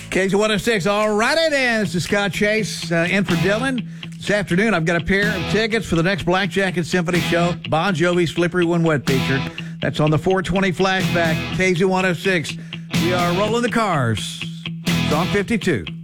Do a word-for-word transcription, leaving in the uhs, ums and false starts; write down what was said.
K Z one oh six. All righty then. This is Scott Chase uh, in for Dylan. This afternoon, I've got a pair of tickets for the next Black Jacket Symphony show. Bon Jovi's Slippery When Wet featured. That's on the four twenty flashback. K Z one oh six. We are rolling the cars. Song fifty-two.